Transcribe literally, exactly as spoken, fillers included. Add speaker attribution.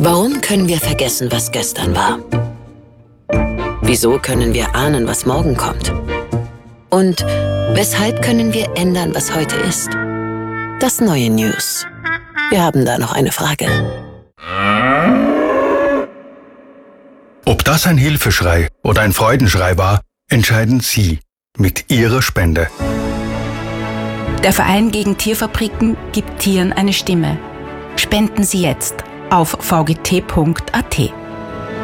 Speaker 1: Warum können wir vergessen, was gestern war? Wieso können wir ahnen, was morgen kommt? Und weshalb können wir ändern, was heute ist? Das neue News. Wir haben da noch eine Frage.
Speaker 2: Ob das ein Hilfeschrei oder ein Freudenschrei war, entscheiden Sie mit Ihrer Spende.
Speaker 3: Der Verein gegen Tierfabriken gibt Tieren eine Stimme. Spenden Sie jetzt auf v g t punkt a t.